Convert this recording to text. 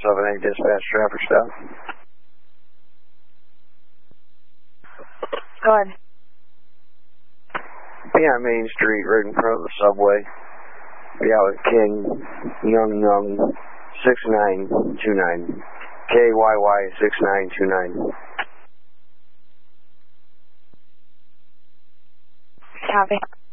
7-8 dispatch traffic stop. Go ahead. Be on Main Street, right in front of the subway. Be out with King, Young, 6929. KYY 6929. Copy.